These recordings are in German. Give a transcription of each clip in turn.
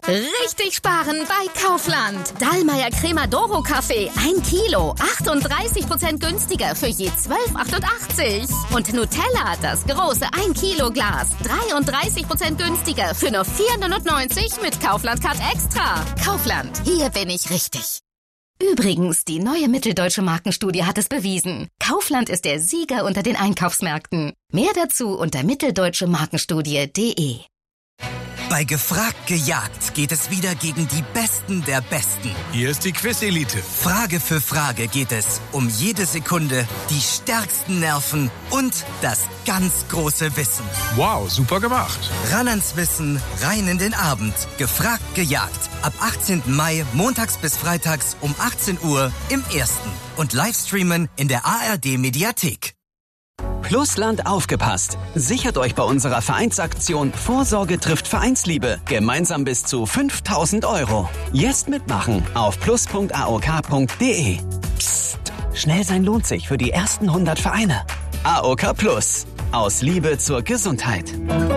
Richtig sparen bei Kaufland. Dallmayr Crema Doro Kaffee 1 Kilo, 38% günstiger für je 12,88. Und Nutella, das große 1 Kilo Glas, 33% günstiger für nur 4,99 mit Kaufland Card Extra. Kaufland, hier bin ich richtig. Übrigens, die neue Mitteldeutsche Markenstudie hat es bewiesen. Kaufland ist der Sieger unter den Einkaufsmärkten. Mehr dazu unter mitteldeutsche-markenstudie.de. Bei Gefragt gejagt geht es wieder gegen die Besten der Besten. Hier ist die Quiz-Elite. Frage für Frage geht es um jede Sekunde, die stärksten Nerven und das ganz große Wissen. Wow, super gemacht. Ran ans Wissen, rein in den Abend. Gefragt gejagt. Ab 18. Mai, montags bis freitags um 18 Uhr im Ersten. Und Livestreamen in der ARD-Mediathek. Plusland aufgepasst. Sichert euch bei unserer Vereinsaktion Vorsorge trifft Vereinsliebe. Gemeinsam bis zu 5.000 €. Jetzt mitmachen auf plus.aok.de. Psst, schnell sein lohnt sich für die ersten 100 Vereine. AOK Plus. Aus Liebe zur Gesundheit.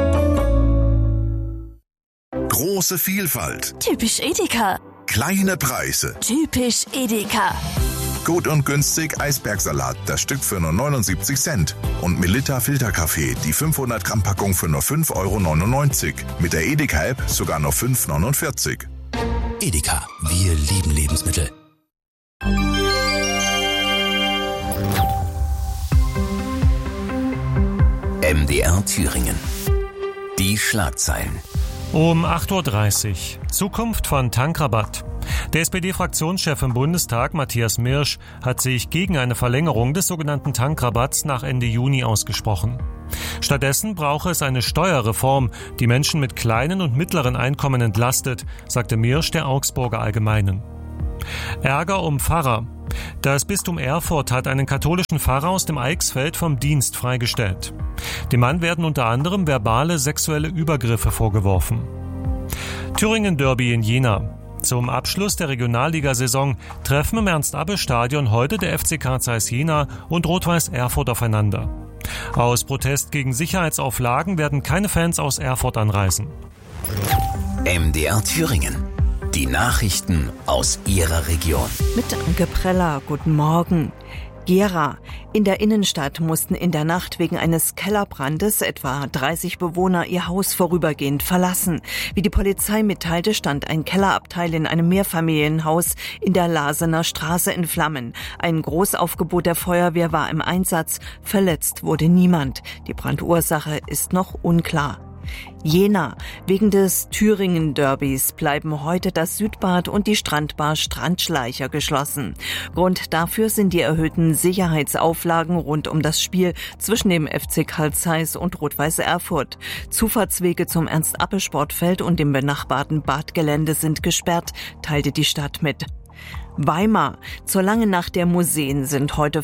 Große Vielfalt. Typisch Edeka. Kleine Preise. Typisch Edeka. Gut und günstig Eisbergsalat, das Stück für nur 79 Cent. Und Melitta Filterkaffee, die 500 Gramm Packung für nur 5,99 €. Mit der Edeka-App sogar nur 5,49 €. Edeka, wir lieben Lebensmittel. MDR Thüringen. Die Schlagzeilen. Um 8:30 Uhr. Zukunft von Tankrabatt. Der SPD-Fraktionschef im Bundestag, Matthias Mirsch, hat sich gegen eine Verlängerung des sogenannten Tankrabatts nach Ende Juni ausgesprochen. Stattdessen brauche es eine Steuerreform, die Menschen mit kleinen und mittleren Einkommen entlastet, sagte Mirsch der Augsburger Allgemeinen. Ärger um Pfarrer. Das Bistum Erfurt hat einen katholischen Pfarrer aus dem Eichsfeld vom Dienst freigestellt. Dem Mann werden unter anderem verbale sexuelle Übergriffe vorgeworfen. Thüringen-Derby in Jena. Zum Abschluss der Regionalligasaison treffen im Ernst-Abbe-Stadion heute der FCK Zeiss Jena und Rot-Weiß Erfurt aufeinander. Aus Protest gegen Sicherheitsauflagen werden keine Fans aus Erfurt anreisen. MDR Thüringen. Die Nachrichten aus Ihrer Region. Mit Anke Preller, guten Morgen. Gera. In der Innenstadt mussten in der Nacht wegen eines Kellerbrandes etwa 30 Bewohner ihr Haus vorübergehend verlassen. Wie die Polizei mitteilte, stand ein Kellerabteil in einem Mehrfamilienhaus in der Lasener Straße in Flammen. Ein Großaufgebot der Feuerwehr war im Einsatz. Verletzt wurde niemand. Die Brandursache ist noch unklar. Jena. Wegen des Thüringen-Derbys bleiben heute das Südbad und die Strandbar Strandschleicher geschlossen. Grund dafür sind die erhöhten Sicherheitsauflagen rund um das Spiel zwischen dem FC Carl Zeiss und Rot-Weiß Erfurt. Zufahrtswege zum Ernst-Abbe-Sportfeld und dem benachbarten Badgelände sind gesperrt, teilte die Stadt mit. Weimar. Zur langen Nacht der Museen sind heute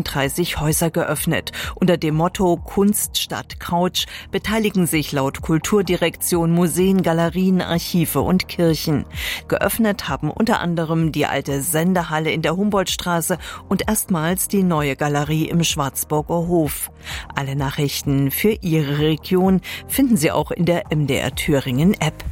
35 Häuser geöffnet. Unter dem Motto Kunst statt Couch beteiligen sich laut Kulturdirektion Museen, Galerien, Archive und Kirchen. Geöffnet haben unter anderem die alte Sendehalle in der Humboldtstraße und erstmals die neue Galerie im Schwarzburger Hof. Alle Nachrichten für Ihre Region finden Sie auch in der MDR Thüringen App.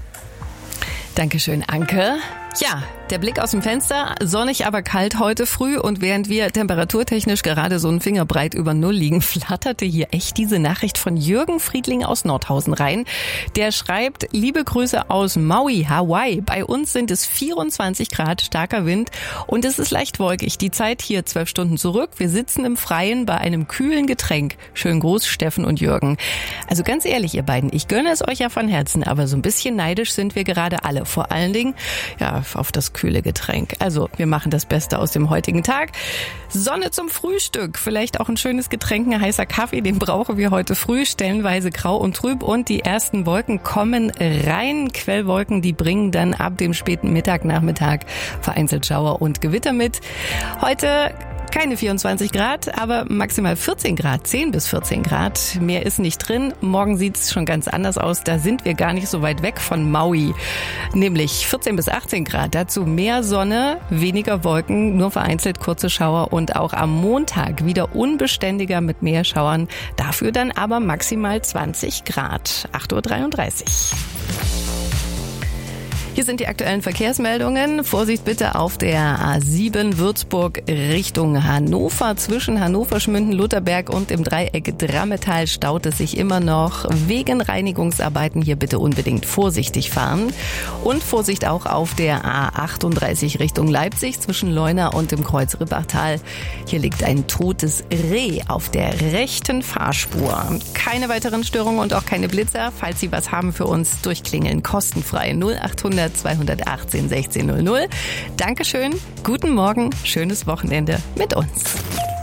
Dankeschön, Anke. Ja, der Blick aus dem Fenster, sonnig, aber kalt heute früh, und während wir temperaturtechnisch gerade so einen Fingerbreit über Null liegen, flatterte hier echt diese Nachricht von Jürgen Friedling aus Nordhausen rein. Der schreibt: Liebe Grüße aus Maui, Hawaii. Bei uns sind es 24 Grad, starker Wind und es ist leicht wolkig. Die Zeit hier 12 Stunden zurück. Wir sitzen im Freien bei einem kühlen Getränk. Schönen Gruß, Steffen und Jürgen. Also ganz ehrlich, ihr beiden, ich gönne es euch ja von Herzen, aber so ein bisschen neidisch sind wir gerade alle. Vor allen Dingen, ja, auf das kühle Getränk. Also, wir machen das Beste aus dem heutigen Tag. Sonne zum Frühstück. Vielleicht auch ein schönes Getränk, ein heißer Kaffee, den brauchen wir heute früh. Stellenweise grau und trüb und die ersten Wolken kommen rein. Quellwolken, die bringen dann ab dem späten Mittag, Nachmittag vereinzelt Schauer und Gewitter mit. Heute keine 24 Grad, aber maximal 14 Grad, 10 bis 14 Grad. Mehr ist nicht drin. Morgen sieht's schon ganz anders aus. Da sind wir gar nicht so weit weg von Maui. Nämlich 14 bis 18 Grad. Dazu mehr Sonne, weniger Wolken, nur vereinzelt kurze Schauer und auch am Montag wieder unbeständiger mit mehr Schauern. Dafür dann aber maximal 20 Grad. 8:33 Uhr. Hier sind die aktuellen Verkehrsmeldungen. Vorsicht bitte auf der A7 Würzburg Richtung Hannover. Zwischen Hannover, Schmünden, Lutherberg und im Dreieck Drammetal staut es sich immer noch. Wegen Reinigungsarbeiten hier bitte unbedingt vorsichtig fahren. Und Vorsicht auch auf der A38 Richtung Leipzig zwischen Leuna und dem Kreuz Rippachtal. Hier liegt ein totes Reh auf der rechten Fahrspur. Keine weiteren Störungen und auch keine Blitzer. Falls Sie was haben für uns, durchklingeln kostenfrei 0800 218 16 00. Dankeschön, guten Morgen, schönes Wochenende mit uns.